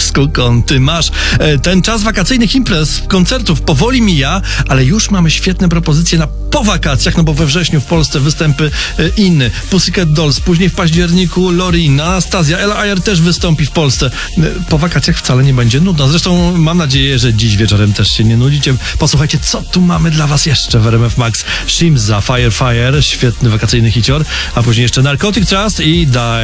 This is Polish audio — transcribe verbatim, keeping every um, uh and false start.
skąd ty masz. Ten czas wakacyjnych imprez, koncertów powoli mija, ale już mamy świetne propozycje na po wakacjach, no bo we wrześniu w Polsce występy inny. Pussycat Dolls, później w październiku Loreen, Anastazja, Ella Ayer też wystąpi w Polsce. Po wakacjach wcale nie będzie nudno. Zresztą mam nadzieję, że dziś wieczorem też się nie nudzicie. Posłuchajcie, co tu mamy dla was jeszcze w R M F Max. Shimza, Fire Fire, świetny wakacyjny hicior, a później jeszcze Narcotic Trust i Die.